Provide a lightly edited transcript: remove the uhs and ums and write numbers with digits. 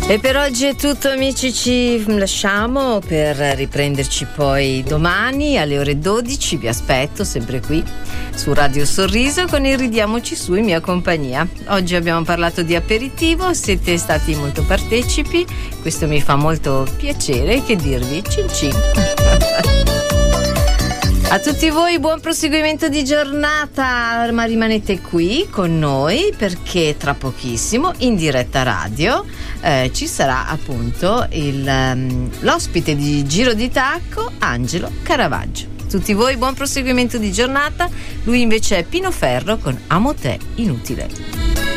E per oggi è tutto, amici, ci lasciamo per riprenderci poi domani alle ore 12. Vi aspetto sempre qui su Radio Sorriso con il Ridiamoci Su in mia compagnia. Oggi abbiamo parlato di aperitivo, siete stati molto partecipi, questo mi fa molto piacere. Che dirvi, cin cin. A tutti voi buon proseguimento di giornata, ma rimanete qui con noi perché tra pochissimo in diretta radio ci sarà appunto l'ospite di Giro di Tacco, Angelo Caravaggio. Tutti voi buon proseguimento di giornata, lui invece è Pino Ferro con Amo te inutile.